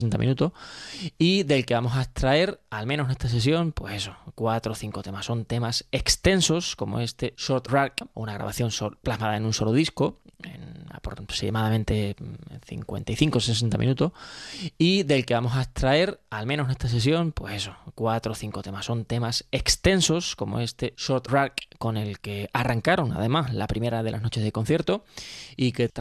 60 minutos y del que vamos a extraer, al menos en esta sesión, pues eso, 4 o 5 temas. Son temas extensos, como este Short Rack, una grabación plasmada en un solo disco, en aproximadamente 55 o 60 minutos, y del que vamos a extraer, al menos en esta sesión, pues eso, 4 o 5 temas. Son temas extensos, como este Short Rack, con el que arrancaron además la primera de las noches de concierto y que